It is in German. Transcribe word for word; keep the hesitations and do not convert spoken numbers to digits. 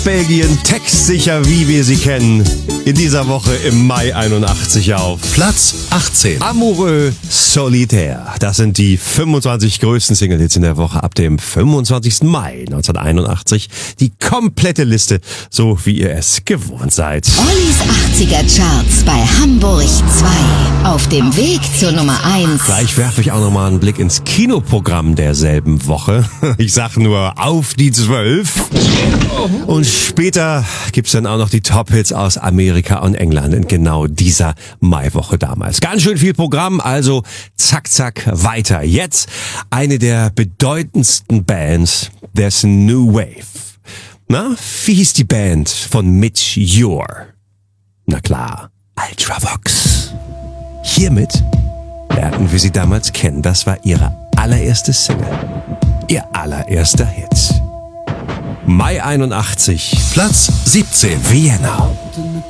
Belgien, textsicher, wie wir sie kennen. In dieser Woche im Mai einundachtzig auf Platz achtzehn. Amoureux Solitaire. Das sind die fünfundzwanzig größten Single-Hits in der Woche ab dem fünfundzwanzigsten Mai neunzehnhunderteinundachtzig. Die komplette Liste, so wie ihr es gewohnt seid. Ollis achtziger-Charts bei Hamburg zwei. Auf dem Weg zur Nummer eins. Gleich werfe ich auch nochmal einen Blick ins Kinoprogramm derselben Woche. Ich sag nur auf die zwölf. Und später gibt's dann auch noch die Top-Hits aus Amerika und England in genau dieser Maiwoche damals. Ganz schön viel Programm, also zack, zack, weiter. Jetzt eine der bedeutendsten Bands des New Wave. Na, wie hieß die Band von Midge Ure? Na klar, Ultravox. Hiermit lernten wir sie damals kennen. Das war ihre allererste Single. Ihr allererster Hit. Mai einundachtzig. Platz siebzehn. Vienna.